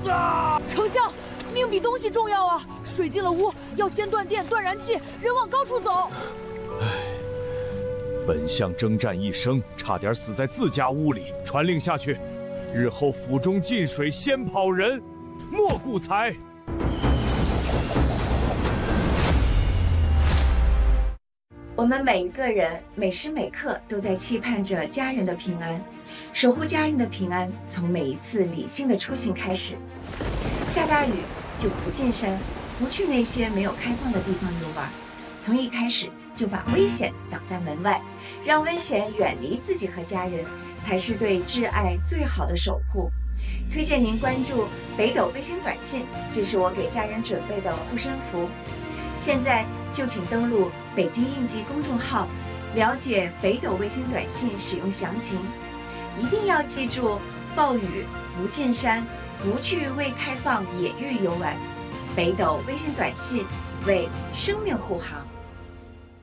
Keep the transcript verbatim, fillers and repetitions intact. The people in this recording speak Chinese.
啊！ 丞相，命比东西重要啊！水进了屋，要先断电、断燃气，人往高处走。 唉，本相征战一生，差点死在自家屋里。传令下去，日后府中进水，先跑人，莫顾财。 我们每一个人每时每刻都在期盼着家人的平安，守护家人的平安，从每一次理性的出行开始。下大雨就不进山，不去那些没有开放的地方游玩，从一开始就把危险挡在门外，让危险远离自己和家人，才是对挚爱最好的守护。推荐您关注北斗卫星短信，这是我给家人准备的护身符。 现在就请登录北京应急公众号，了解北斗卫星短信使用详情。一定要记住：暴雨不进山，不去未开放野域游玩。北斗卫星短信为生命护航。